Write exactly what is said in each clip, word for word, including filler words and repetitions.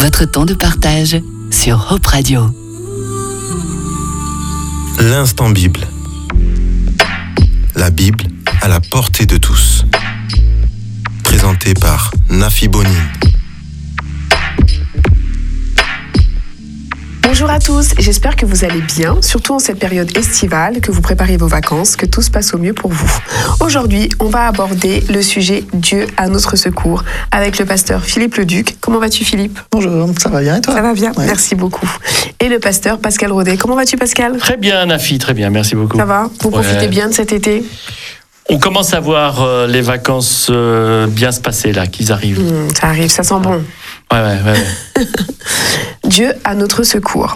votre temps de partage sur Hope Radio. L'instant Bible. La Bible à la portée de tous. Présenté par Nafi Bonin. Bonjour à tous, j'espère que vous allez bien, surtout en cette période estivale, que vous préparez vos vacances, que tout se passe au mieux pour vous. Aujourd'hui, on va aborder le sujet Dieu à notre secours avec le pasteur Philippe Leduc. Comment vas-tu, Philippe ? Bonjour, ça va bien et toi ? Ça va bien, ouais. Merci beaucoup. Et le pasteur Pascal Rodet. Comment vas-tu, Pascal ? Très bien, Nafi, très bien, merci beaucoup. Ça va ? Vous profitez ouais. bien de cet été ? On commence à voir euh, les vacances euh, bien se passer là, qu'ils arrivent. Mmh, ça arrive, ça sent bon. Ouais, ouais, ouais. ouais. Dieu à notre secours.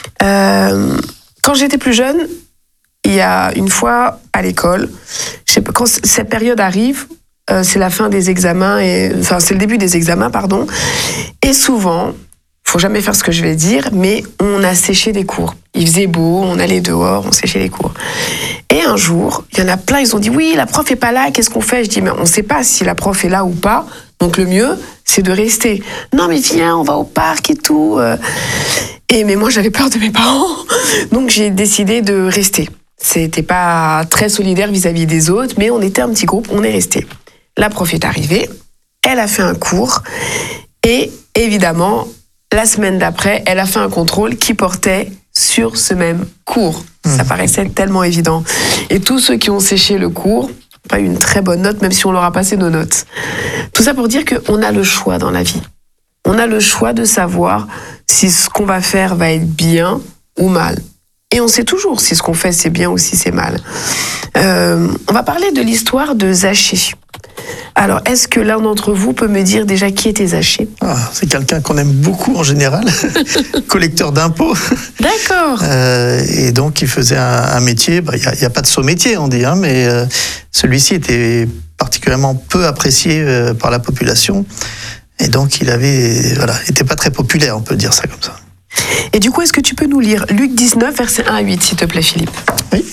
Euh, quand j'étais plus jeune, il y a une fois à l'école, je sais pas, quand cette période arrive, euh, c'est la fin des examens, et, enfin c'est le début des examens, pardon, et souvent, faut jamais faire ce que je vais dire, mais on a séché des cours. Il faisait beau, on allait dehors, on séchait les cours. Et un jour, il y en a plein, ils ont dit « Oui, la prof est pas là, qu'est-ce qu'on fait ?» Je dis « Mais on sait pas si la prof est là ou pas, donc le mieux, c'est de rester. » « Non, mais viens, on va au parc et tout. » Et mais moi, j'avais peur de mes parents, donc j'ai décidé de rester. C'était pas très solidaire vis-à-vis des autres, mais on était un petit groupe, on est resté. La prof est arrivée, elle a fait un cours, et évidemment, la semaine d'après, elle a fait un contrôle qui portait sur ce même cours. Mmh. Ça paraissait tellement évident. Et tous ceux qui ont séché le cours n'ont pas eu une très bonne note, même si on leur a passé nos notes. Tout ça pour dire qu'on a le choix dans la vie. On a le choix de savoir si ce qu'on va faire va être bien ou mal. Et on sait toujours si ce qu'on fait c'est bien ou si c'est mal. Euh, on va parler de l'histoire de Zachée. Alors, est-ce que l'un d'entre vous peut me dire déjà qui était Zachée ? ah, C'est quelqu'un qu'on aime beaucoup en général, collecteur d'impôts. D'accord. Euh, et donc, il faisait un, un métier, il bah, n'y a, a pas de sot-métier, on dit, hein, mais euh, celui-ci était particulièrement peu apprécié euh, par la population. Et donc, il avait, voilà, était pas très populaire, on peut dire ça comme ça. Et du coup, est-ce que tu peux nous lire Luc dix-neuf, versets un à huit, s'il te plaît, Philippe ? Oui.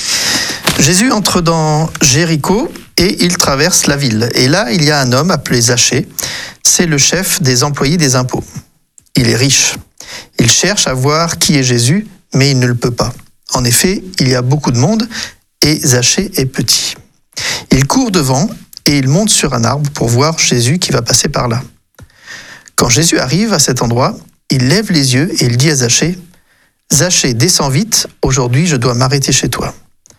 Jésus entre dans Jéricho et il traverse la ville. Et là, il y a un homme appelé Zachée. C'est le chef des employés des impôts. Il est riche. Il cherche à voir qui est Jésus, mais il ne le peut pas. En effet, il y a beaucoup de monde et Zachée est petit. Il court devant et il monte sur un arbre pour voir Jésus qui va passer par là. Quand Jésus arrive à cet endroit, il lève les yeux et il dit à Zachée, « Zachée, descends vite, aujourd'hui je dois m'arrêter chez toi. »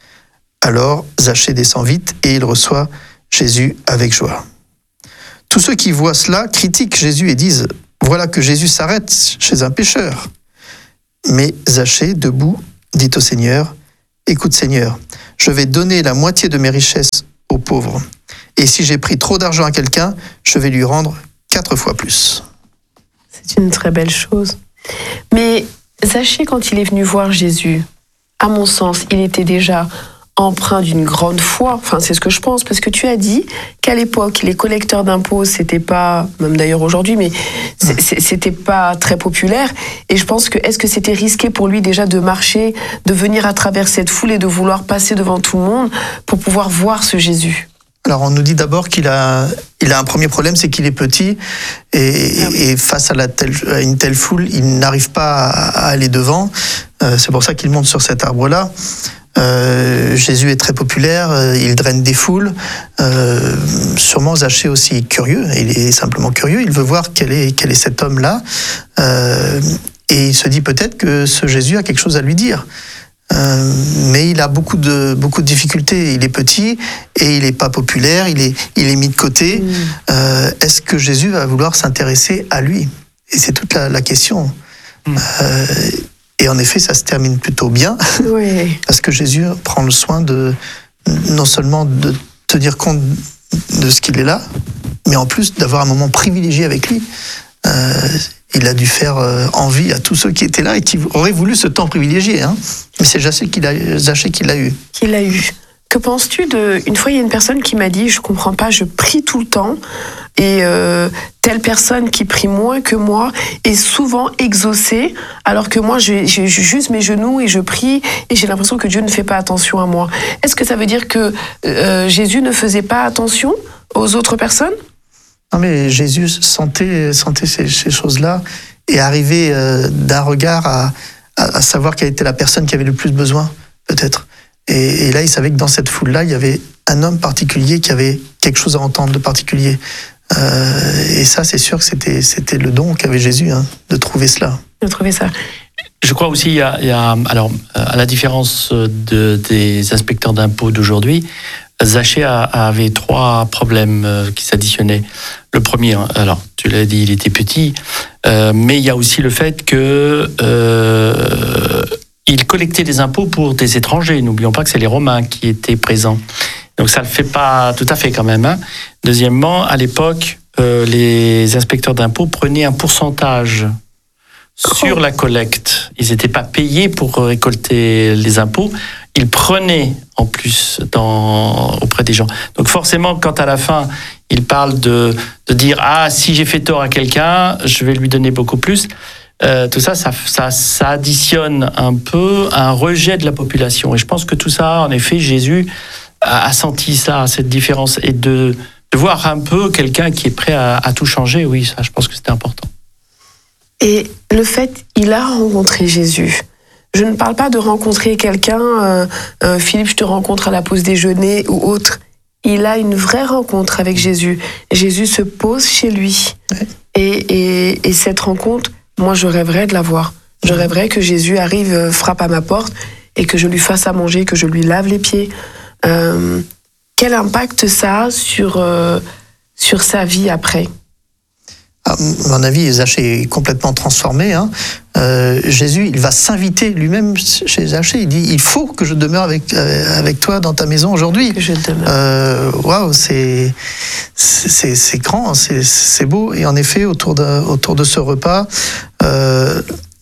Alors Zachée descend vite et il reçoit Jésus avec joie. Tous ceux qui voient cela critiquent Jésus et disent « Voilà que Jésus s'arrête chez un pécheur. » Mais Zachée, debout, dit au Seigneur, « Écoute Seigneur, je vais donner la moitié de mes richesses aux pauvres. Et si j'ai pris trop d'argent à quelqu'un, je vais lui rendre quatre fois plus. » C'est une très belle chose. Mais Zachée, quand il est venu voir Jésus, à mon sens, il était déjà empreint d'une grande foi. Enfin, c'est ce que je pense, parce que tu as dit qu'à l'époque, les collecteurs d'impôts, c'était pas, même d'ailleurs aujourd'hui, mais c'était pas très populaire. Et je pense que, est-ce que c'était risqué pour lui déjà de marcher, de venir à travers cette foule et de vouloir passer devant tout le monde pour pouvoir voir ce Jésus ? Alors, on nous dit d'abord qu'il a, il a un premier problème, c'est qu'il est petit et, ah oui. et face à, la telle, à une telle foule, il n'arrive pas à, à aller devant. Euh, c'est pour ça qu'il monte sur cet arbre-là. Euh, Jésus est très populaire, euh, il draine des foules. Euh, sûrement Zachée aussi curieux, il est simplement curieux, il veut voir quel est, quel est cet homme-là. Euh, et il se dit peut-être que ce Jésus a quelque chose à lui dire. Euh, mais il a beaucoup de, beaucoup de difficultés. Il est petit et il n'est pas populaire, il est, il est mis de côté. Mmh. Euh, est-ce que Jésus va vouloir s'intéresser à lui ? Et c'est toute la, la question. Mmh. Euh, et en effet, ça se termine plutôt bien, oui. parce que Jésus prend le soin de, non seulement de tenir compte de ce qu'il est là, mais en plus d'avoir un moment privilégié avec lui. Euh, il a dû faire euh, envie à tous ceux qui étaient là et qui auraient voulu ce temps privilégié. Hein. Mais c'est Zachée qui l'a, Zachée qui l'a eu. Qui l'a eu. Que penses-tu de... Une fois, il y a une personne qui m'a dit, je comprends pas, je prie tout le temps, et euh, telle personne qui prie moins que moi est souvent exaucée, alors que moi, j'ai juste mes genoux et je prie, et j'ai l'impression que Dieu ne fait pas attention à moi. Est-ce que ça veut dire que euh, Jésus ne faisait pas attention aux autres personnes ? Non, mais Jésus sentait, sentait ces, ces choses-là, et arriver euh, d'un regard à, à, à savoir quelle était la personne qui avait le plus besoin, peut-être. Et, et là, il savait que dans cette foule-là, il y avait un homme particulier qui avait quelque chose à entendre de particulier. Euh, et ça, c'est sûr que c'était, c'était le don qu'avait Jésus, hein, de trouver cela. De trouver ça. Je crois aussi, il y a, il y a alors, à la différence de, des inspecteurs d'impôts d'aujourd'hui, Zachée a, avait trois problèmes euh, qui s'additionnaient. Le premier, alors, tu l'as dit, il était petit, euh, mais il y a aussi le fait que euh, il collectait des impôts pour des étrangers. N'oublions pas que c'est les Romains qui étaient présents. Donc ça ne le fait pas tout à fait quand même. Hein. Deuxièmement, à l'époque, euh, les inspecteurs d'impôts prenaient un pourcentage sur la collecte. Ils n'étaient pas payés pour récolter les impôts. Ils prenaient en plus dans, auprès des gens. Donc forcément, quand à la fin, ils parlent de, de dire « Ah, si j'ai fait tort à quelqu'un, je vais lui donner beaucoup plus », Euh, tout ça ça, ça, ça additionne un peu un rejet de la population. Et je pense que tout ça, en effet, Jésus a, a senti ça, cette différence. Et de, de voir un peu quelqu'un qui est prêt à, à tout changer, oui, ça, je pense que c'était important. Et le fait, il a rencontré Jésus. Je ne parle pas de rencontrer quelqu'un, euh, euh, Philippe, je te rencontre à la pause déjeuner ou autre. Il a une vraie rencontre avec Jésus. Jésus se pose chez lui. Ouais. Et, et, et cette rencontre, moi, je rêverais de la voir. Je rêverais que Jésus arrive, frappe à ma porte et que je lui fasse à manger, que je lui lave les pieds. Euh, quel impact ça a sur, euh, sur sa vie après ? À mon avis, Zachée est complètement transformé. Hein. Euh, Jésus, il va s'inviter lui-même chez Zachée. Il dit, il faut que je demeure avec, euh, avec toi dans ta maison aujourd'hui. Que je demeure. Euh, waouh, c'est, c'est, c'est grand, c'est, c'est beau. Et en effet, autour de, autour de ce repas, euh,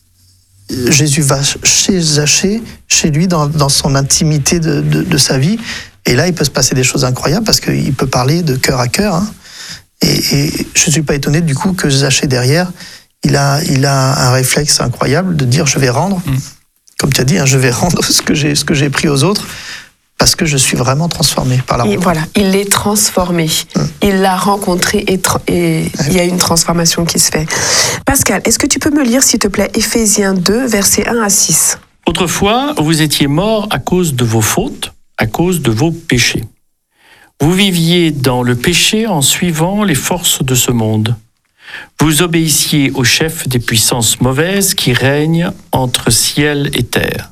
Jésus va chez Zachée, chez lui, dans, dans son intimité de, de, de sa vie. Et là, il peut se passer des choses incroyables parce qu'il peut parler de cœur à cœur. Hein. Et, et je ne suis pas étonné du coup que Zachée derrière, il a, il a un réflexe incroyable de dire je vais rendre, mmh. comme tu as dit, hein, je vais rendre ce que j'ai, ce que j'ai pris aux autres parce que je suis vraiment transformé par la rencontre. Voilà, il est transformé. Mmh. Il l'a rencontré et, tra- et il ouais. y a une transformation qui se fait. Pascal, est-ce que tu peux me lire s'il te plaît Éphésiens deux, versets un à six ? Autrefois, vous étiez morts à cause de vos fautes, à cause de vos péchés. Vous viviez dans le péché en suivant les forces de ce monde. Vous obéissiez au chef des puissances mauvaises qui règnent entre ciel et terre.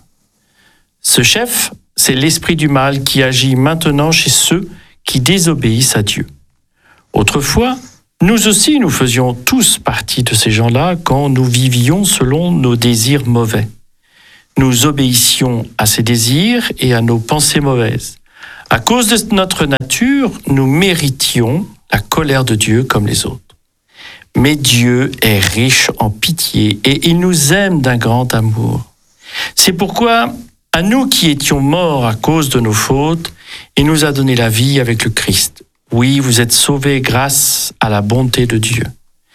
Ce chef, c'est l'esprit du mal qui agit maintenant chez ceux qui désobéissent à Dieu. Autrefois, nous aussi, nous faisions tous partie de ces gens-là quand nous vivions selon nos désirs mauvais. Nous obéissions à ces désirs et à nos pensées mauvaises. À cause de notre nature, nous méritions la colère de Dieu comme les autres. Mais Dieu est riche en pitié et il nous aime d'un grand amour. C'est pourquoi, à nous qui étions morts à cause de nos fautes, il nous a donné la vie avec le Christ. Oui, vous êtes sauvés grâce à la bonté de Dieu.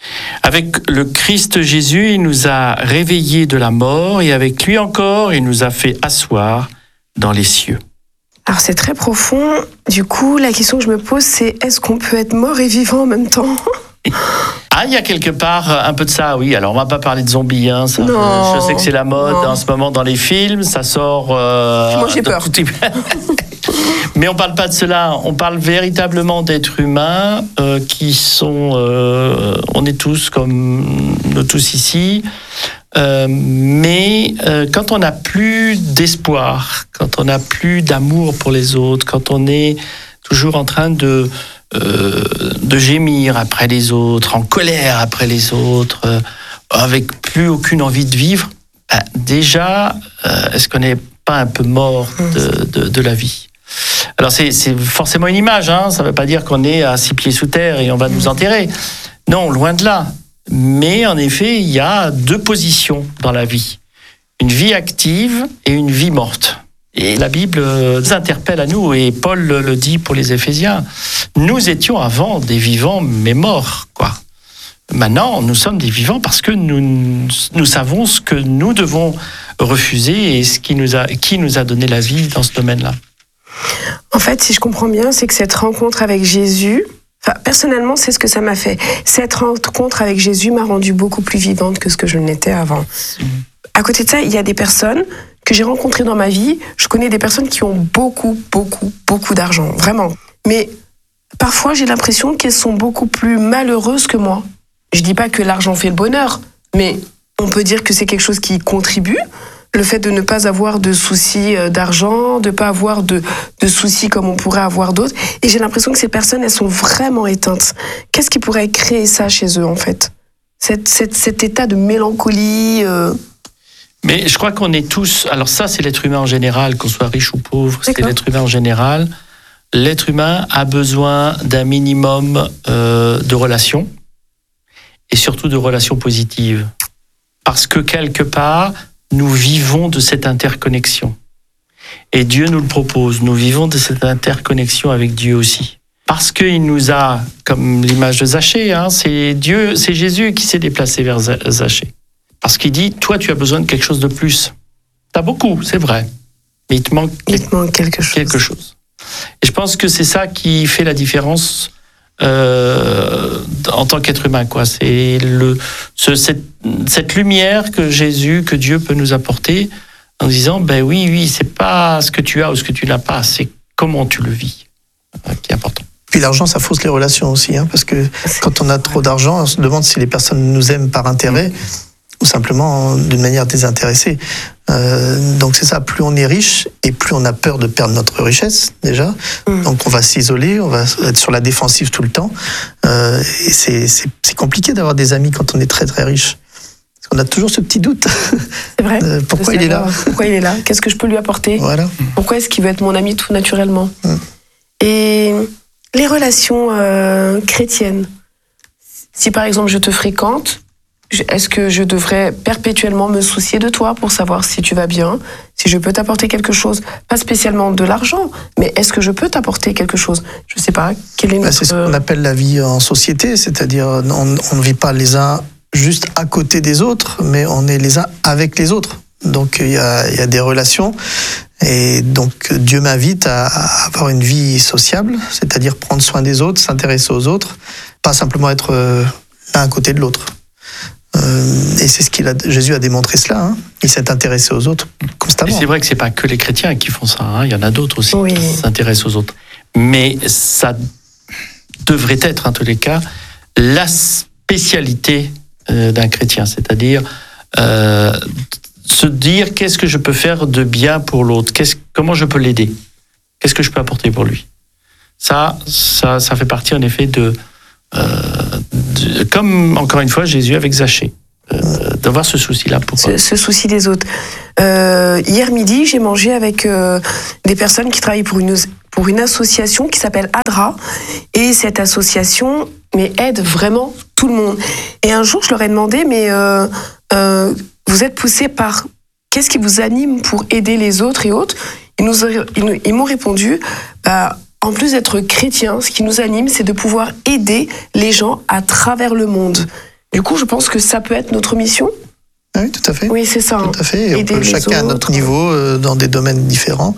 Avec le Christ Jésus, il nous a réveillés de la mort et avec lui encore, il nous a fait asseoir dans les cieux. Alors c'est très profond. Du coup, la question que je me pose, c'est est-ce qu'on peut être mort et vivant en même temps ? Ah, il y a quelque part un peu de ça, oui. Alors, on va pas parler de zombies, hein. Ça, non, je sais que c'est la mode non. en ce moment dans les films. Ça sort. Euh, Moi, j'ai peur. Tout... Mais on parle pas de cela. On parle véritablement d'êtres humains euh, qui sont. Euh, on est tous comme nous tous ici. Euh, mais euh, quand on n'a plus d'espoir, quand on n'a plus d'amour pour les autres, quand on est toujours en train de euh, de gémir après les autres, en colère après les autres, euh, avec plus aucune envie de vivre, bah, déjà, euh, est-ce qu'on n'est pas un peu mort de, de, de la vie ? Alors c'est, c'est forcément une image, hein, ça ne veut pas dire qu'on est à six pieds sous terre et on va nous enterrer. Non, loin de là. Mais en effet, il y a deux positions dans la vie. Une vie active et une vie morte. Et la Bible nous interpelle à nous, et Paul le dit pour les Éphésiens. Nous étions avant des vivants, mais morts, quoi. Maintenant, nous sommes des vivants parce que nous, nous savons ce que nous devons refuser et ce qui nous a, qui nous a donné la vie dans ce domaine-là. En fait, si je comprends bien, c'est que cette rencontre avec Jésus, Enfin, personnellement, c'est ce que ça m'a fait. Cette rencontre avec Jésus m'a rendue beaucoup plus vivante que ce que je n'étais avant. Mmh. À côté de ça, il y a des personnes que j'ai rencontrées dans ma vie. Je connais des personnes qui ont beaucoup, beaucoup, beaucoup d'argent, vraiment. Mais parfois, j'ai l'impression qu'elles sont beaucoup plus malheureuses que moi. Je dis pas que l'argent fait le bonheur, mais on peut dire que c'est quelque chose qui contribue. Le fait de ne pas avoir de soucis d'argent, de ne pas avoir de, de soucis comme on pourrait avoir d'autres. Et j'ai l'impression que ces personnes, elles sont vraiment éteintes. Qu'est-ce qui pourrait créer ça chez eux, en fait ? Cet, cet, cet état de mélancolie... Euh... Mais je crois qu'on est tous... Alors ça, c'est l'être humain en général, qu'on soit riche ou pauvre, c'est l'être humain en général. L'être humain a besoin d'un minimum euh, de relations, et surtout de relations positives. Parce que quelque part... nous vivons de cette interconnexion. Et Dieu nous le propose. Nous vivons de cette interconnexion avec Dieu aussi. Parce qu'il nous a, comme l'image de Zachée, hein, c'est Dieu, c'est Jésus qui s'est déplacé vers Zachée. Parce qu'il dit, toi, tu as besoin de quelque chose de plus. T'as beaucoup, c'est vrai. Mais il te manque, il te manque quelque chose. quelque chose. Et je pense que c'est ça qui fait la différence Euh, en tant qu'être humain, quoi. C'est le, ce, cette, cette lumière que Jésus, que Dieu peut nous apporter en disant, ben oui, oui, c'est pas ce que tu as ou ce que tu n'as pas, c'est comment tu le vis euh, qui est important. Puis l'argent, ça fausse les relations aussi, hein, parce que quand on a trop d'argent, on se demande si les personnes nous aiment par intérêt mmh. ou simplement d'une manière désintéressée. Euh, donc c'est ça, plus on est riche et plus on a peur de perdre notre richesse déjà. Mmh. Donc on va s'isoler, on va être sur la défensive tout le temps. Euh, et c'est, c'est, c'est compliqué d'avoir des amis quand on est très très riche. Parce qu'on a toujours ce petit doute. C'est vrai. euh, pourquoi il est là Pourquoi il est là Qu'est-ce que je peux lui apporter Voilà. Pourquoi est-ce qu'il veut être mon ami tout naturellement mmh. Et les relations euh, chrétiennes. Si par exemple je te fréquente, est-ce que je devrais perpétuellement me soucier de toi pour savoir si tu vas bien, si je peux t'apporter quelque chose, pas spécialement de l'argent, mais est-ce que je peux t'apporter quelque chose ? Je sais pas, quel est notre... C'est ce qu'on appelle la vie en société, c'est-à-dire on, on ne vit pas les uns juste à côté des autres, mais on est les uns avec les autres. Donc il y a, il y a des relations, et donc Dieu m'invite à, à avoir une vie sociable, c'est-à-dire prendre soin des autres, s'intéresser aux autres, pas simplement être l'un à côté de l'autre. Euh, et c'est ce qu'il a, Jésus a démontré cela. Hein. Il s'est intéressé aux autres constamment. Et c'est vrai que c'est pas que les chrétiens qui font ça. Hein. Il y en a d'autres aussi oui. qui s'intéressent aux autres. Mais ça devrait être, en tous les cas, la spécialité euh, d'un chrétien. C'est-à-dire euh, se dire qu'est-ce que je peux faire de bien pour l'autre, qu'est-ce, comment je peux l'aider, qu'est-ce que je peux apporter pour lui. Ça, ça, ça fait partie en effet de Euh, de, comme encore une fois Jésus avec Zachée, euh, d'avoir ce souci-là pour ce, ce souci des autres. Euh, hier midi, j'ai mangé avec euh, des personnes qui travaillent pour une pour une association qui s'appelle ADRA, et cette association mais aide vraiment tout le monde. Et un jour, je leur ai demandé, mais euh, euh, vous êtes poussés par qu'est-ce qui vous anime pour aider les autres et autres ? Ils nous ils, nous, ils m'ont répondu, bah en plus d'être chrétien, ce qui nous anime, c'est de pouvoir aider les gens à travers le monde. Du coup, je pense que ça peut être notre mission. Oui, tout à fait. Oui, c'est ça. Tout à fait. Et on peut, chacun à notre niveau, euh, dans des domaines différents.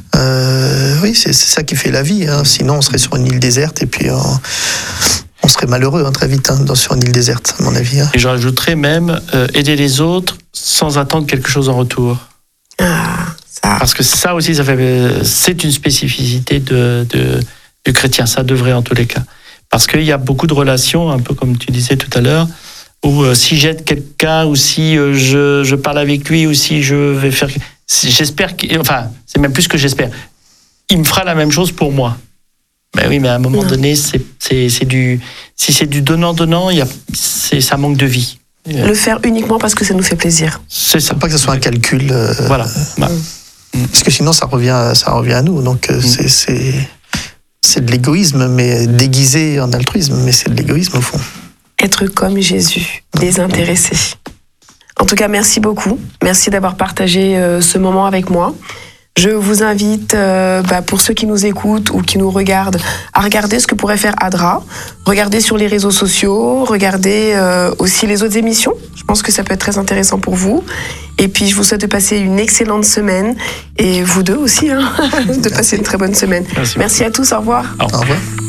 Euh, oui, c'est, c'est ça qui fait la vie. Hein. Sinon, on serait sur une île déserte et puis on, on serait malheureux hein, très vite hein, dans, sur une île déserte, à mon avis. Hein. Et je rajouterais même euh, aider les autres sans attendre quelque chose en retour. Ah. Ah. Parce que ça aussi, ça fait, c'est une spécificité de, de, du chrétien, ça devrait en tous les cas. Parce qu'il y a beaucoup de relations, un peu comme tu disais tout à l'heure, où euh, si j'aide quelqu'un, ou si euh, je, je parle avec lui, ou si je vais faire... Si, j'espère que... Enfin, c'est même plus que j'espère. Il me fera la même chose pour moi. Ben oui, mais à un moment non. donné, c'est, c'est, c'est du, si c'est du donnant-donnant, il y a, c'est, ça manque de vie. Le faire uniquement parce que ça nous fait plaisir. C'est ça. Faut pas que ce soit un calcul. Euh, voilà. Euh, ouais. Parce que sinon, ça revient, ça revient à nous. Donc, mm. c'est, c'est, c'est de l'égoïsme, mais déguisé en altruisme, mais c'est de l'égoïsme au fond. Être comme Jésus, désintéressé. En tout cas, merci beaucoup. Merci d'avoir partagé euh, ce moment avec moi. Je vous invite, euh, bah, pour ceux qui nous écoutent ou qui nous regardent, à regarder ce que pourrait faire ADRA. Regardez sur les réseaux sociaux, regardez euh, aussi les autres émissions. Je pense que ça peut être très intéressant pour vous. Et puis, je vous souhaite de passer une excellente semaine. Et vous deux aussi, hein, de passer une très bonne semaine. Merci, Merci à tous. Au revoir. Au revoir.